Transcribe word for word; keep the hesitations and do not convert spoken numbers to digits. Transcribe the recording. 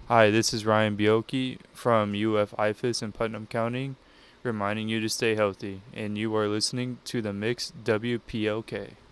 Hi, this is Ryan Bioki from U F I F A S in Putnam County, reminding you to stay healthy, and you are listening to the Mix W P L K.